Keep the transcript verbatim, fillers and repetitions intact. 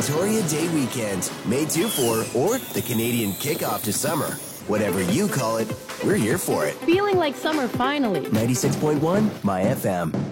Ventoria Day Weekend, May two four, or the Canadian kickoff to summer. Whatever you call it, we're here for it. Feeling like summer finally. ninety-six point one, My F M.